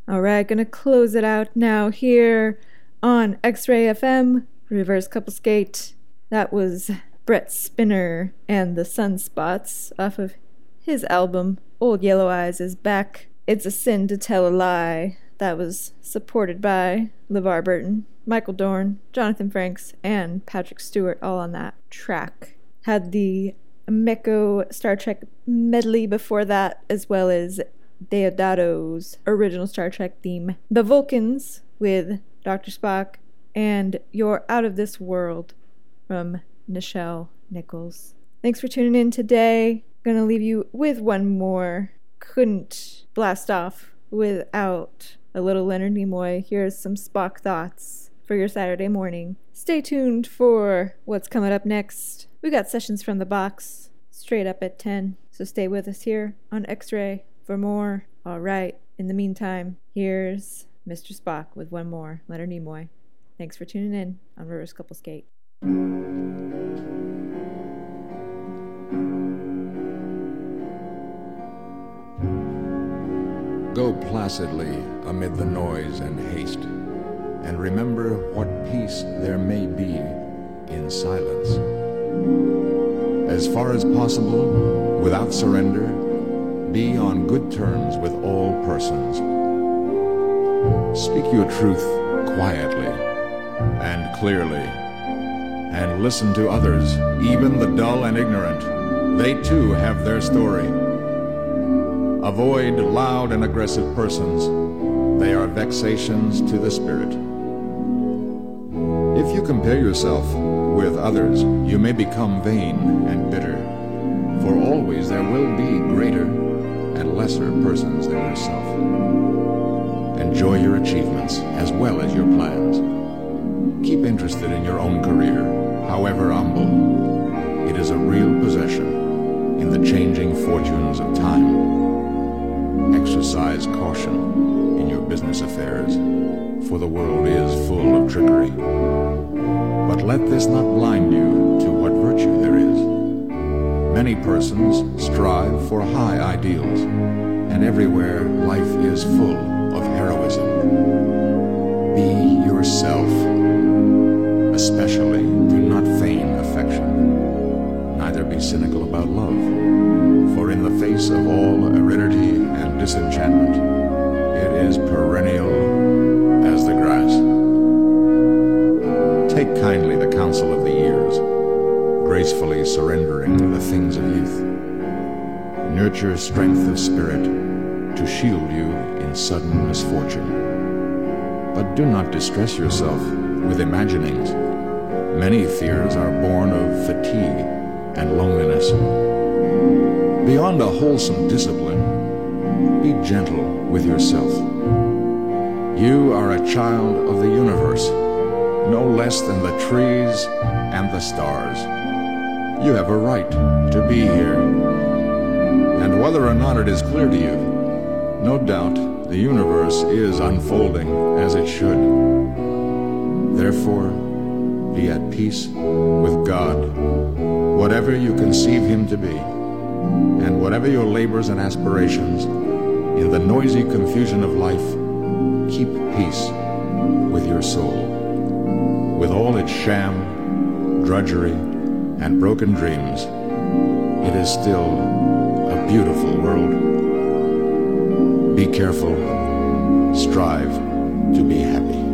All right, gonna close it out now here on X-Ray FM, Reverse Couple Skate. That was Brett Spinner and the Sunspots off of his album Old Yellow Eyes is Back. It's a Sin to Tell a Lie. That was supported by LeVar Burton, Michael Dorn, Jonathan Franks, and Patrick Stewart, all on that track. Had the Meko Star Trek medley before that, as well as Deodato's original Star Trek theme, The Vulcans with Dr. Spock, and You're Out of This World from Nichelle Nichols. Thanks for tuning in today. Gonna leave you with one more. Couldn't blast off without a little Leonard Nimoy. Here's some Spock thoughts for your Saturday morning. Stay tuned for what's coming up next. We got Sessions from the Box straight up at 10, so stay with us here on X-Ray for more. All right, in the meantime, here's Mr. Spock with one more, Leonard Nimoy. Thanks for tuning in on Reverse Couple Skate. Go placidly amid the noise and haste, and remember what peace there may be in silence. As far as possible, without surrender, be on good terms with all persons. Speak your truth quietly and clearly, and listen to others, even the dull and ignorant. They too have their story. Avoid loud and aggressive persons. They are vexations to the spirit. If you compare yourself with others, you may become vain and bitter, for always there will be greater and lesser persons than yourself. Enjoy your achievements as well as your plans. Keep interested in your own career, however humble. It is a real possession in the changing fortunes of time. Exercise caution in your business affairs, for the world is full of trickery. But let this not blind you to what virtue there is. Many persons strive for high ideals, and everywhere life is full of heroism. Be yourself. Especially, do not feign affection. Neither be cynical about love, for in the face of all aridity and disenchantment, it is perennial as the grass. Take kindly the counsel of the years, gracefully surrendering the things of youth. Nurture strength of spirit to shield you in sudden misfortune. But do not distress yourself with imaginings. Many fears are born of fatigue and loneliness. Beyond a wholesome discipline, be gentle with yourself. You are a child of the universe, no less than the trees and the stars. You have a right to be here. And whether or not it is clear to you, no doubt the universe is unfolding as it should. Therefore, be at peace with God, whatever you conceive him to be, and whatever your labors and aspirations. In the noisy confusion of life, keep peace with your soul. With all its sham, drudgery, and broken dreams, it is still a beautiful world. Be careful, strive to be happy.